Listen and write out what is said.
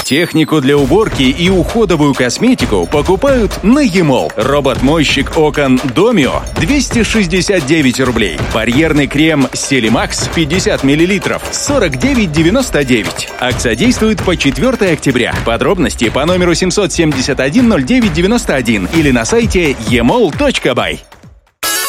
Технику для уборки и уходовую косметику покупают на e-mall. Робот-мойщик окон Domio 269 рублей. Барьерный крем Селимакс 50 мл 49,99. Акция действует по 4 октября. Подробности по номеру 771 0991 или на сайте emall.by.